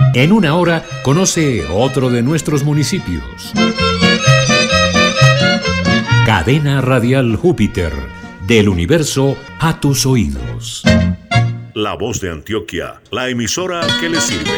En una hora conoce otro de nuestros municipios. Cadena Radial Júpiter, del universo a tus oídos. La Voz de Antioquia, la emisora que le sirve.